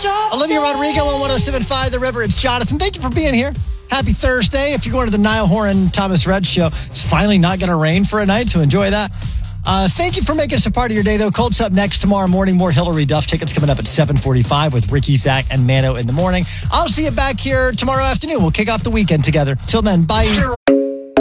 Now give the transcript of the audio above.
Olivia Rodrigo on 107.5 The River. It's Jonathan. Thank you for being here. Happy Thursday. If you're going to the Niall Horan Thomas Red show, it's finally not going to rain for a night, so enjoy that. Thank you for making us a part of your day, though. Colt's up next tomorrow morning. More Hillary Duff tickets coming up at 7:45 with Ricky, Zach, and Mano in the morning. I'll see you back here tomorrow afternoon. We'll kick off the weekend together. Till then, bye.